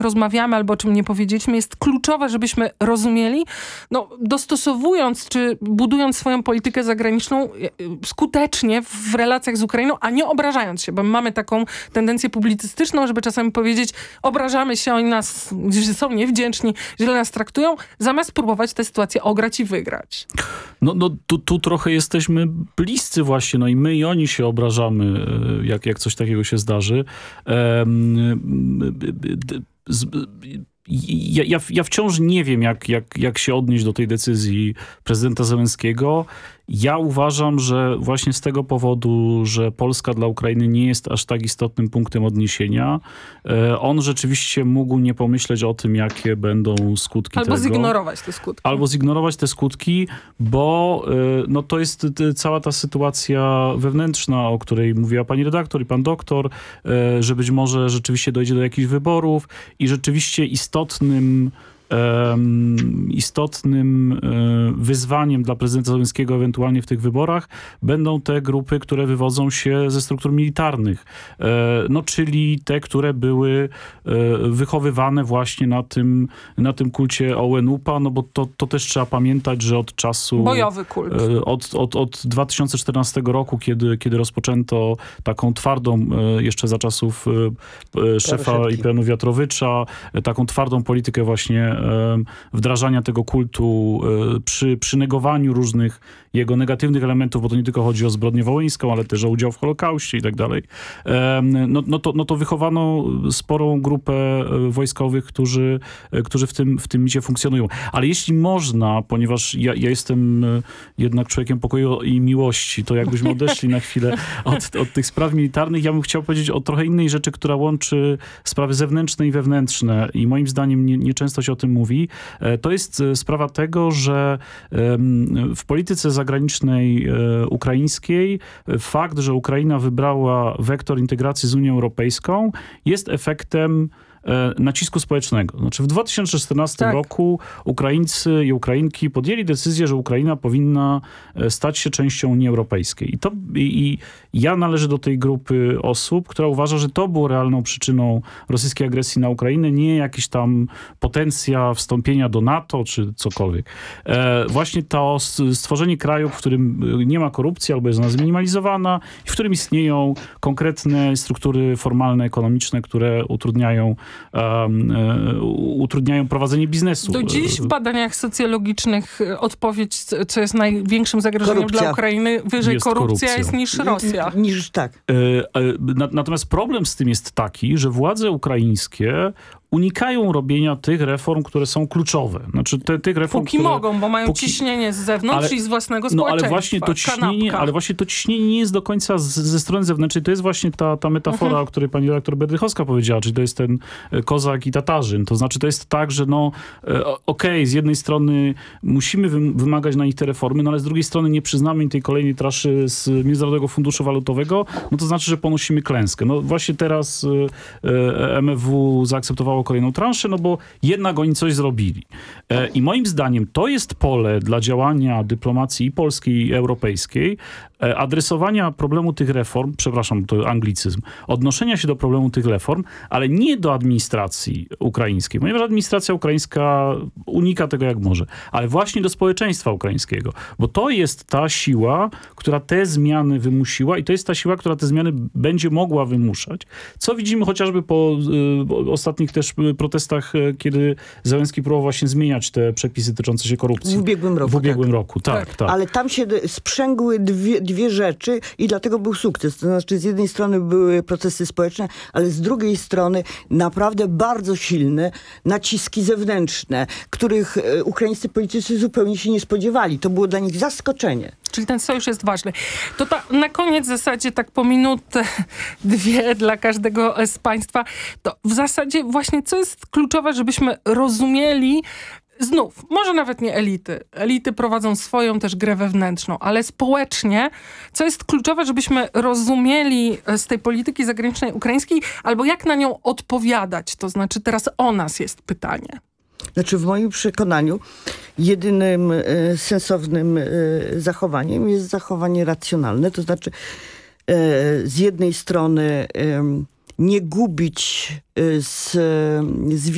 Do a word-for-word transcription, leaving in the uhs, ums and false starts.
rozmawiamy albo o czym nie powiedzieliśmy, jest kluczowe, żebyśmy rozumieli, no dostosowując czy budując swoją politykę zagraniczną skutecznie w relacjach z Ukrainą, a nie obrażając się, bo mamy taką tendencję publicystyczną, żeby czasami powiedzieć, obrażamy się, oni nas że są niewdzięczni, źle nas traktują, zamiast próbować tę sytuację ograć i wygrać. No, no tu, tu trochę jesteśmy bliscy właśnie, no i my i oni się obrażamy, jak, jak coś takiego się zdarzy. Um, z, Ja, ja, ja wciąż nie wiem, jak, jak, jak się odnieść do tej decyzji prezydenta Zełenskiego. Ja uważam, że właśnie z tego powodu, że Polska dla Ukrainy nie jest aż tak istotnym punktem odniesienia, on rzeczywiście mógł nie pomyśleć o tym, jakie będą skutki Albo tego. zignorować te skutki. Albo zignorować te skutki, bo no, to jest cała ta sytuacja wewnętrzna, o której mówiła pani redaktor i pan doktor, że być może rzeczywiście dojdzie do jakichś wyborów i rzeczywiście istotnym Um, istotnym um, wyzwaniem dla prezydenta Zełenskiego ewentualnie w tych wyborach będą te grupy, które wywodzą się ze struktur militarnych. E, no, czyli te, które były e, wychowywane właśnie na tym, na tym kulcie Ołenupa, no bo to, to też trzeba pamiętać, że od czasu... Bojowy kult. E, od, od, od dwa tysiące czternastego roku, kiedy, kiedy rozpoczęto taką twardą, e, jeszcze za czasów e, szefa I P N-u Wiatrowicza, e, taką twardą politykę właśnie wdrażania tego kultu przy, przy negowaniu różnych jego negatywnych elementów, bo to nie tylko chodzi o zbrodnię wołyńską, ale też o udział w Holokauście i tak dalej. No, no, to, no to wychowano sporą grupę wojskowych, którzy, którzy w tym, w tym micie funkcjonują. Ale jeśli można, ponieważ ja, ja jestem jednak człowiekiem pokoju i miłości, to jakbyśmy odeszli na chwilę od, od tych spraw militarnych, ja bym chciał powiedzieć o trochę innej rzeczy, która łączy sprawy zewnętrzne i wewnętrzne i moim zdaniem nie, nieczęsto się o tym mówi. To jest sprawa tego, że w polityce zagranicznej ukraińskiej fakt, że Ukraina wybrała wektor integracji z Unią Europejską, jest efektem nacisku społecznego. Znaczy w dwa tysiące czternastym tak. roku Ukraińcy i Ukrainki podjęli decyzję, że Ukraina powinna stać się częścią Unii Europejskiej. I, to, i, i ja należę do tej grupy osób, która uważa, że to było realną przyczyną rosyjskiej agresji na Ukrainę, nie jakiś tam potencja wstąpienia do NATO, czy cokolwiek. E, właśnie to stworzenie kraju, w którym nie ma korupcji, albo jest ona zminimalizowana i w którym istnieją konkretne struktury formalne, ekonomiczne, które utrudniają Um, um, utrudniają prowadzenie biznesu. Do dziś w badaniach socjologicznych odpowiedź, co jest największym zagrożeniem korupcja. Dla Ukrainy, wyżej jest korupcja korupcją. Jest niż Rosja. Niż tak. Natomiast problem z tym jest taki, że władze ukraińskie unikają robienia tych reform, które są kluczowe. Znaczy te, tych reform, póki które, mogą, bo mają póki, ciśnienie z zewnątrz ale, i z własnego społeczeństwa. No ale właśnie to ciśnienie, ale właśnie to ciśnienie nie jest do końca z, ze strony zewnętrznej. To jest właśnie ta, ta metafora, mhm. o której pani redaktor Berdychowska powiedziała, czyli to jest ten kozak i tatarzyn. To znaczy to jest tak, że no okej, okay, z jednej strony musimy wymagać na nich te reformy, no ale z drugiej strony nie przyznamy im tej kolejnej traszy z Międzynarodowego Funduszu Walutowego, no to znaczy, że ponosimy klęskę. No właśnie teraz M F W zaakceptowało kolejną transzę, no bo jednak oni coś zrobili. E, I moim zdaniem to jest pole dla działania dyplomacji i polskiej, i europejskiej, e, adresowania problemu tych reform, przepraszam, to anglicyzm, odnoszenia się do problemu tych reform, ale nie do administracji ukraińskiej, ponieważ administracja ukraińska unika tego jak może, ale właśnie do społeczeństwa ukraińskiego, bo to jest ta siła, która te zmiany wymusiła i to jest ta siła, która te zmiany będzie mogła wymuszać, co widzimy chociażby po y, ostatnich też protestach, kiedy Zełenski próbował właśnie zmieniać te przepisy dotyczące się korupcji. W ubiegłym roku. W ubiegłym tak. roku, tak, tak, tak. Ale tam się sprzęgły dwie, dwie rzeczy i dlatego był sukces. To znaczy z jednej strony były protesty społeczne, ale z drugiej strony naprawdę bardzo silne naciski zewnętrzne, których ukraińscy politycy zupełnie się nie spodziewali. To było dla nich zaskoczenie. Czyli ten sojusz jest ważny. To ta, na koniec w zasadzie tak po minutę, dwie dla każdego z państwa, to w zasadzie właśnie co jest kluczowe, żebyśmy rozumieli znów, może nawet nie elity. Elity prowadzą swoją też grę wewnętrzną, ale społecznie, co jest kluczowe, żebyśmy rozumieli z tej polityki zagranicznej ukraińskiej, albo jak na nią odpowiadać. To znaczy teraz o nas jest pytanie. Znaczy w moim przekonaniu jedynym e, sensownym e, zachowaniem jest zachowanie racjonalne. To znaczy e, z jednej strony e, nie gubić e, z, z